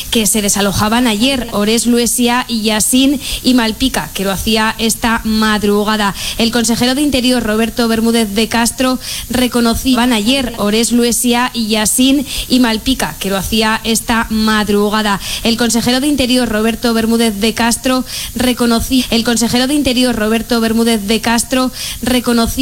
que se desalojaban ayer, Ores, Luesia y Yasín y Malpica, que lo hacía esta madrugada. El consejero de Interior, Roberto Bermúdez de Castro, reconocían ayer Ores, Luesia y Yasín y Malpica, que lo hacía esta madrugada. El consejero de Interior, Roberto Bermúdez de Castro, reconoció